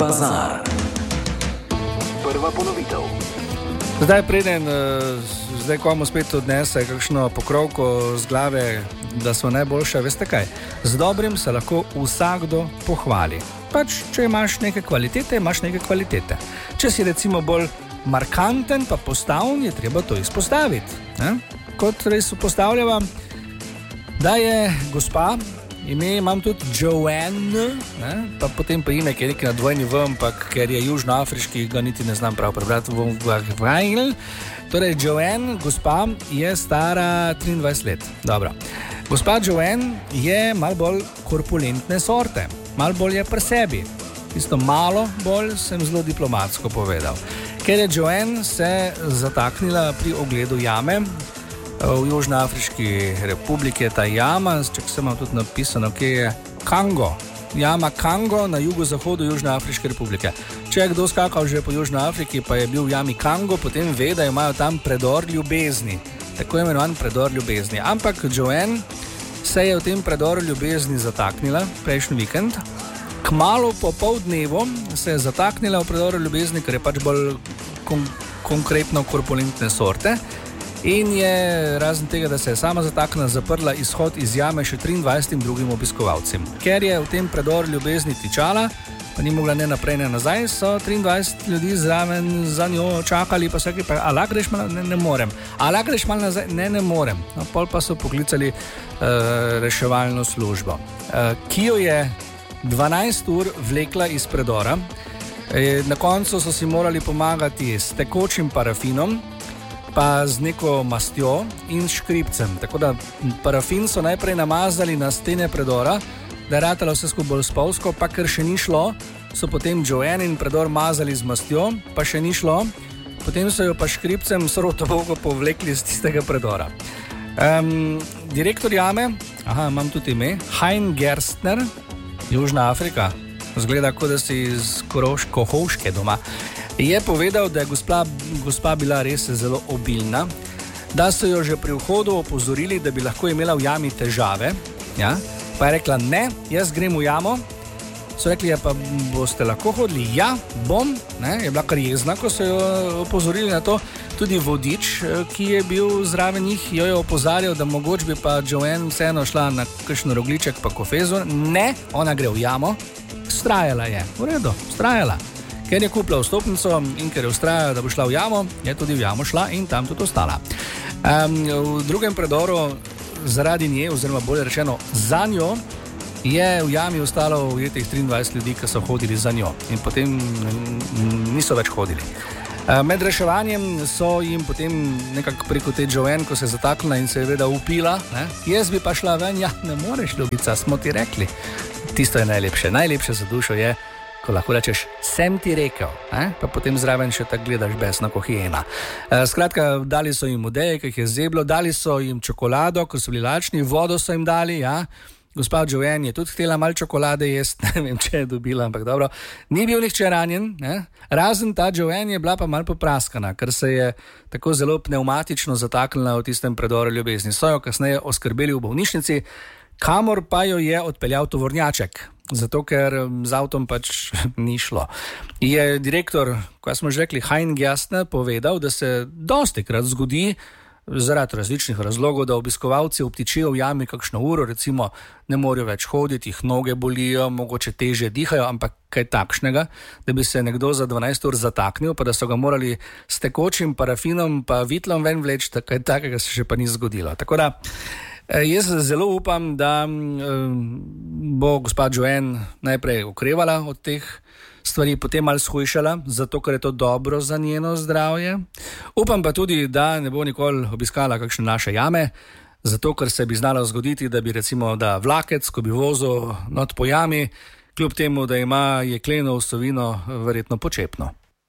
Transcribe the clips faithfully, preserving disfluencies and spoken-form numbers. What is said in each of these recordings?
Bazar. Prva ponovitev. Zdaj preden, zdaj komu spet odnese kakšno pokrovko z glave, da so najboljša, veste kaj? Z dobrim se lahko vsakdo pohvali. Pač, če imaš neke kvalitete, imaš neke kvalitete. Če si recimo bolj markanten pa postavljen, je treba to izpostaviti. Ne? Kot res postavljava, da je gospa, ime imam tudi Joanne, ne? Pa potem pa ime, ker je nekaj na dvojni V, ampak ker je južnoafriški, ga niti ne znam prav prebrati. Torej, Joanne, gospa, je stara triindvajset let. Dobro. Gospa Joanne je malo bolj korpulentne sorte, malo bolj je pri sebi. Tisto malo bolj sem zelo diplomatsko povedal. Ker je Joanne se zataknila pri ogledu jame, v Južnoafriški republiki je ta jama, če sem vam tudi napisano, kje je Kango. Jama Kango na jugozahodu Južnoafriške republike. Če je kdo skakal že po Južnoafriki, pa je bil v jami Kango, potem ve, da imajo tam predor ljubezni. Tako imenovan predor ljubezni. Ampak Joanne se je v tem predoru ljubezni zataknila prejšnji vikend. Kmalu po pol dnevu se je zataknila v predoru ljubezni, ker je pač bolj kon- konkretno korpulentne sorte. In je razen tega, da se je sama zataknila, zaprla izhod iz jame še triindvajsetim drugim obiskovalcem. Ker je v tem predoru ljubezni tičala, pa ni mogla ne naprej, ne nazaj, so triindvajset ljudi zraven za njo čakali, pa vsaki pa, a lahko greš malo, ne, ne morem. A lahko greš malo nazaj, ne, ne morem. No, pol pa so poklicali uh, reševalno službo, uh, ki jo je dvanajst ur vlekla iz predora. E, na koncu so si morali pomagati s tekočim parafinom, pa z neko mastjo in škripcem. Tako da parafin so najprej namazali na stene predora, da je ratalo vse skupaj bolj spolsko, pa ker še ni šlo, so potem Joanne in predor mazali z mastjo, pa še ni šlo, potem so jo pa škripcem srotovogo povlekli z tistega predora. Um, direktor jame, aha, imam tudi ime, Hein Gerstner, Južna Afrika, zgleda, kot da si iz Kohovške doma, je povedal, da je gospa, gospa bila res zelo obilna, da so jo že pri vhodu opozorili, da bi lahko imela v jami težave, ja? Pa je rekla, ne, jaz grem v jamo. So rekli, ja, pa boste lahko hodili? Ja, bom, ne? Je bila kar jezna, ko so jo opozorili na to. Tudi vodič, ki je bil zraven njih, jo je opozarjal, da mogoče bi pa Joanne vseeno šla na kakšen rogliček pa kofezu. Ne, ona gre v jamo. Vztrajala je, v redu, vztrajala. Ker je kupila vstopnico in ker je vztrajala, da bo šla v jamo, je tudi v jamo šla in tam tudi ostala. Um, v drugem predoru zaradi nje, oziroma bolje rečeno za njo, je v jami ostalo ujetih triindvajset ljudi, ki so hodili za njo in potem niso več hodili. Med reševanjem so jim potem nekako preko te Joanne, ko se je zataknila in se je veda upila, ne? Jaz bi pa šla ven, ja, ne moreš, ljubica, smo ti rekli. Tisto je najlepše. Najlepše za dušo je, ko lahko rečeš, sem ti rekel, eh? Pa potem zraven še tako gledaš besno ko hijena. E, skratka, dali so jim odeje, ki jih je zeblo, dali so jim čokolado, ko so bili lačni, vodo so jim dali, ja. Gospa Joanne je tudi htela malo čokolade jesti, ne vem, če je dobila, ampak dobro. Ni bil nihče ranjen, ne? Razen ta Joanne je bila pa malo popraskana, ker se je tako zelo pnevmatično zataknila v tistem predoru ljubezni. So jo kasneje oskrbeli v bolnišnici, kamor pa jo je odpeljal tovornjaček. Zato, ker z avtom pač ni šlo. Je direktor, ko smo že rekli, Hein Gerstner, povedal, da se dostikrat zgodi zaradi različnih razlogov, da obiskovalci obtičijo v jami kakšno uro, recimo ne morejo več hoditi, jih noge bolijo, mogoče težje dihajo, ampak kaj takšnega, da bi se nekdo za dvanajst ur zataknil, pa da so ga morali s tekočim parafinom pa vitlom ven vleči, kaj takega se še pa ni zgodilo. Tako da jaz zelo upam, da bo gospa Joanne najprej okrevala od teh stvari, potem malo shujšala, zato ker je to dobro za njeno zdravje. Upam pa tudi, da ne bo nikoli obiskala kakšne naše jame, zato ker se bi znalo zgoditi, da bi recimo da vlakec, ko bi vozil not po jami, kljub temu, da ima jekleno osovino, verjetno počepno.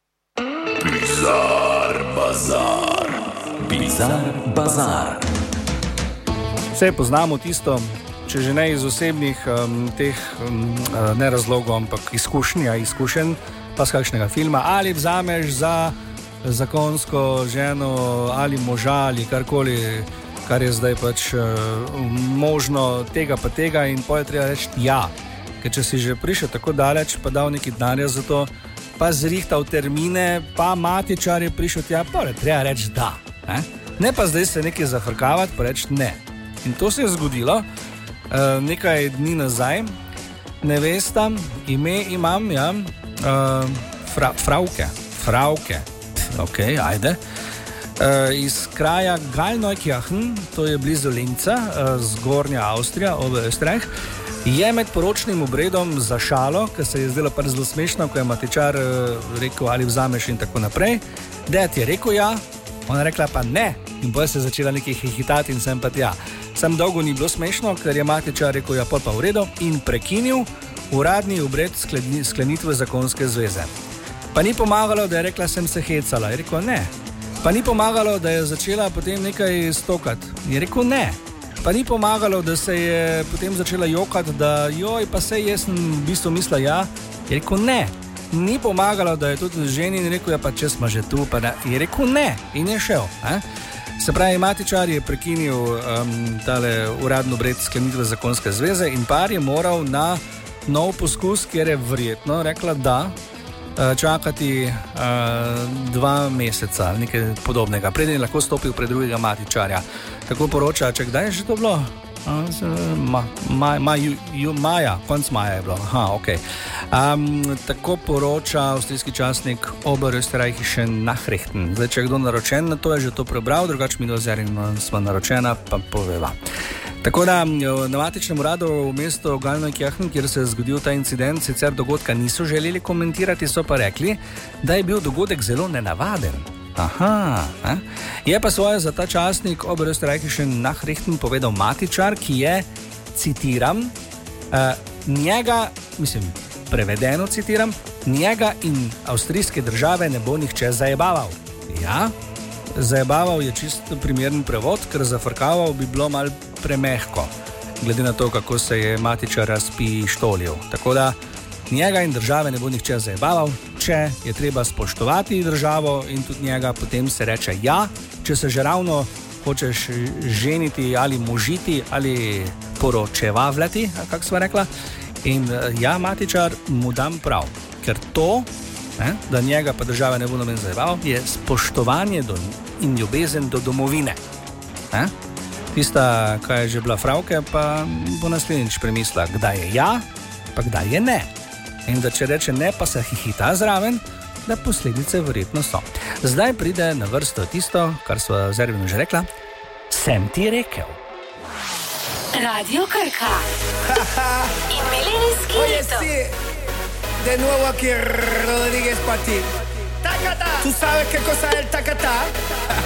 Bizar Bazar. Bizar Bazar. Vse poznamo tisto, če že ne iz osebnih um, teh um, ne razlogov, ampak izkušnja, izkušenj, pa z kakšnega filma, ali vzameš za zakonsko ženo ali moža ali karkoli, kar je zdaj pač uh, možno tega pa tega in potem treba reči ja. ker če si že prišel tako daleč, pa dal neki denarja za to, pa zrihtal termine, pa matičar je prišel tja, pa je treba reči da. Ne? ne pa zdaj se nekaj zafrkavati, pa reči ne. In to se je zgodilo uh, nekaj dni nazaj, nevesta, ime imam, ja, uh, fra, Frauke, Frauke, ok, ajde. Uh, iz kraja Galneukirchen, to je blizu Linca, uh, zgornja Avstrija, Oberösterreich, je med poročnim obredom za šalo, ker se je zdelo pa zelo smešno, ko je matičar uh, rekel, ali vzameš in tako naprej. Ded je rekel ja, ona je rekla pa ne, in bolj se je začela nekaj hihitati in sem pa tja. Sam dolgo ni bilo smešno, ker je matičar rekel ja, pol pa v redu in prekinil uradni obred sklenitve zakonske zveze. Pa ni pomagalo, da je rekla, sem se hecala. Je rekel ne. Pa ni pomagalo, da je začela potem nekaj stokati. Je rekel ne. Pa ni pomagalo, da se je potem začela jokati, da joj, pa sej jaz sem v bistvu mislila ja. Je rekel ne. Ni pomagalo, da je tudi ženi in rekel, ja pa če smo že tu, pa da. Je rekel ne in je šel. Eh? Se pravi, matičar je prekinil um, tale uradno obred sklenitve zakonske zveze in par je moral na nov poskus, kjer je verjetno rekla da, čakati uh, dva meseca, nekaj podobnega, preden je lahko stopil pred drugega matičarja. Tako poroča, če kdaj je že to bilo? Uh, z, ma, ma, ma, ju, ju, maja, konc maja je bilo. Aha, okay. um, tako poroča avstrijski časnik Oberösterreichische Nachrichten. Zdaj, če je kdo naročen na to, je že to prebral, drugače mi dozerjen smo naročena, pa poveva. Tako da na matičnem uradu v mestu Galneukirchen, kjer se je zgodil ta incident, sicer dogodka niso želeli komentirati, so pa rekli, da je bil dogodek zelo nenavaden. Aha, eh? Je pa svoje za ta časnik Oberösterreichische Nachrichten povedal matičar, ki je, citiram, uh, njega, mislim, prevedeno citiram, njega in avstrijske države ne bo nihče zajebaval. Ja, zajebaval je čisto primeren prevod, ker zafrkaval bi bilo mal premehko, glede na to, kako se je matičar razpištolil. Tako da njega in države ne bo nihče zajebaval, če je treba spoštovati državo in tudi njega, potem se reče ja, če se že ravno hočeš ženiti ali možiti ali poročevavljati, kako sva rekla, in ja, matičar mu dam prav, ker to, ne, da njega pa država ne bo noben zajebaval, je spoštovanje do, in ljubezen do domovine. Ne? Tista, kaj je že bila Frauke, pa bo naslednjič premislila, kdaj je ja, pa kdaj je ne. In da če reče ne, pa se hihita zraven, da posledice verjetno so. Zdaj pride na vrsto tisto, kar sva z Ervinom že rekla, sem ti rekel. Radio Krka. In milenijski Oye, hito. sí, de nuevo aquí Rodríguez para ti. ¡Tacata! ¿Tú sabes qué cosa es el tacatá?